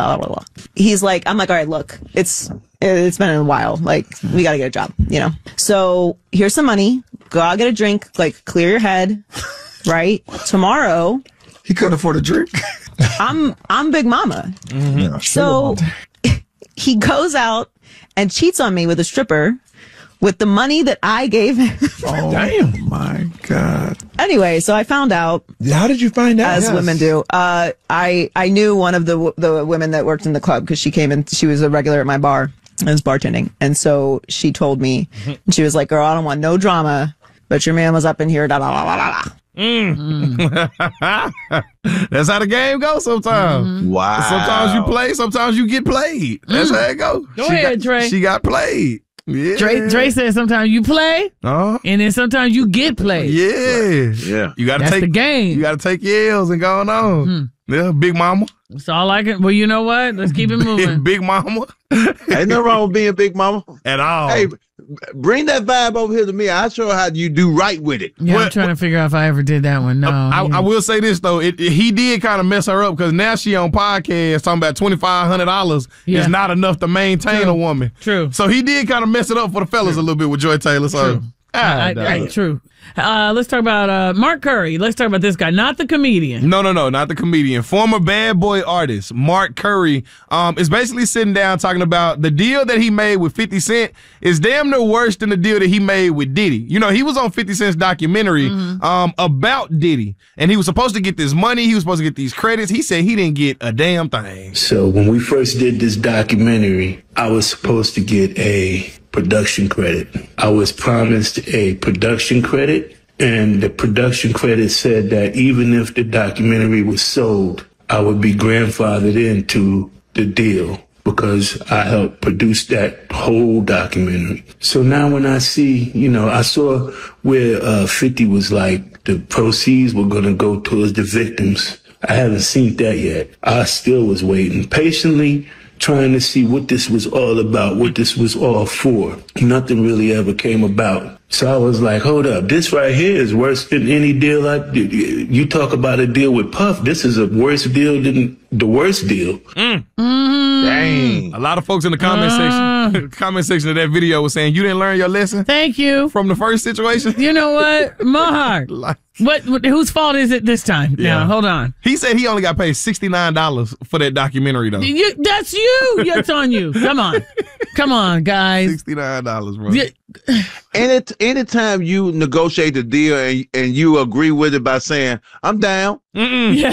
blah, blah, blah. He's like, I'm like, all right, look, it's been a while. Like, we got to get a job, you know? So here's some money. Go out, get a drink, like, clear your head, right? Tomorrow. He couldn't afford a drink. I'm Big Mama. Mm-hmm. Yeah, so he goes out and cheats on me with a stripper with the money that I gave him. Oh, damn. My God. Anyway, so I found out. How did you find out? As women do. I knew one of the women that worked in the club because she came in. She was a regular at my bar and was bartending. And so she told me, and she was like, girl, I don't want no drama, but your man was up in here, da da da da da. That's how the game goes sometimes. Mm-hmm. Wow. Sometimes you play, sometimes you get played. That's how it goes. Go ahead, Dre. She got played. Yeah. Dre said sometimes you play, and then sometimes you get played. Yeah. You gotta That's take the game. You gotta take your L's and going on. Yeah, Big Mama. That's all I can. Well, you know what? Let's keep it moving. Big Mama. Ain't nothing wrong with being Big Mama. At all. Hey, bring that vibe over here to me. I'll show how you do right with it. Yeah, I'm trying to figure out if I ever did that one. No. I will say this, though. He did kind of mess her up because now she on podcast talking about $2,500 is not enough to maintain a woman. True. So he did kind of mess it up for the fellas a little bit with Joy Taylor. So. True. Let's talk about Mark Curry. Let's talk about this guy, not the comedian. No, not the comedian. Former Bad Boy artist Mark Curry is basically sitting down talking about the deal that he made with 50 Cent is damn near worse than the deal that he made with Diddy. You know, he was on 50 Cent's documentary about Diddy, and he was supposed to get this money. He was supposed to get these credits. He said he didn't get a damn thing. So when we first did this documentary, I was supposed to get a production credit. I was promised a production credit, and the production credit said that even if the documentary was sold, I would be grandfathered into the deal because I helped produce that whole documentary. So now when I see, I saw where 50 was like the proceeds were going to go towards the victims. I haven't seen that yet. I still was waiting patiently, trying to see what this was all about, what this was all for. Nothing really ever came about. So I was like, hold up, this right here is worse than any deal I did. You talk about a deal with Puff, this is a worse deal than the worst deal. Dang. A lot of folks in the comment section of that video was saying, you didn't learn your lesson? Thank you. From the first situation? You know what? Mohawk. What? Whose fault is it this time? Yeah. Now, hold on. He said he only got paid $69 for that documentary, though. That's you. That's on you. Come on, guys. $69, bro. Anytime you negotiate a deal and you agree with it by saying, I'm down. Yeah.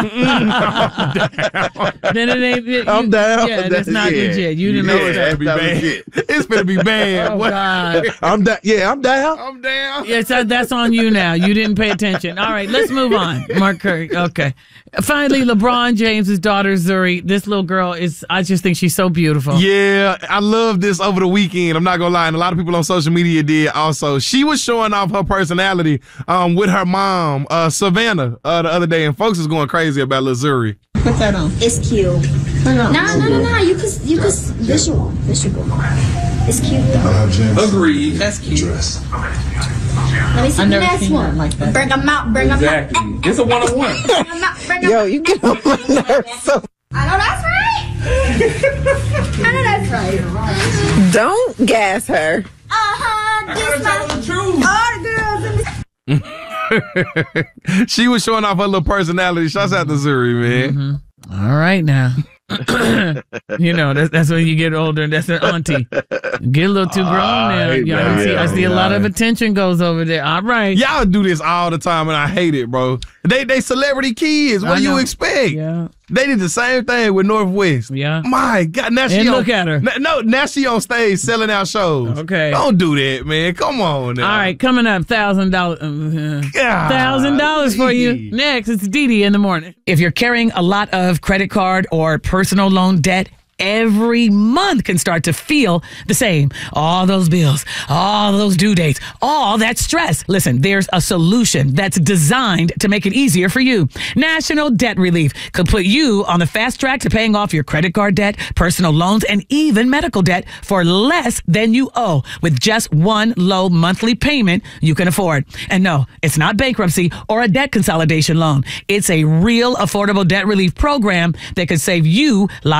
Then it ain't. I'm down. Yeah, that's not legit. You didn't know it's gonna be bad. It's gonna be bad. Oh, God. I'm down. Yeah, I'm down. I'm down. Yes, that's on you now. You didn't pay attention. All right, let's move on. Mark Curry. Okay. Finally, LeBron James's daughter, Zuri. This little girl I just think she's so beautiful. Yeah, I love this over the weekend. I'm not going to lie. And a lot of people on social media did also. She was showing off her personality with her mom, Savannah, the other day. And folks is going crazy about little Zuri. Put that on. It's cute. No. You could visual. It's cute. Agreed. That's cute. Dress. Let me see the next one. Like that. Bring them out. Exactly. It's a one-on-one. Bring them out. Yo, you get on my nerves. So I know that's right. don't gas her. This all the girls in the She was showing off her little personality. Shouts out to Zuri, man. All right now. That's when you get older, and that's an auntie. Get a little too grown now. I see a lot of attention goes over there. All right. Y'all do this all the time, and I hate it, bro. They celebrity kids. What do you expect? Yeah. They did the same thing with Northwest. Yeah. My God. Now look at her. Now she on stage selling out shows. Okay. Don't do that, man. Come on now. All right, coming up, $1,000. $1,000 for you. Next, it's Didi in the morning. If you're carrying a lot of credit card or personal loan debt, every month can start to feel the same. All those bills, all those due dates, all that stress. Listen, there's a solution that's designed to make it easier for you. National Debt Relief could put you on the fast track to paying off your credit card debt, personal loans, and even medical debt for less than you owe with just one low monthly payment you can afford. And no, it's not bankruptcy or a debt consolidation loan. It's a real affordable debt relief program that could save you lots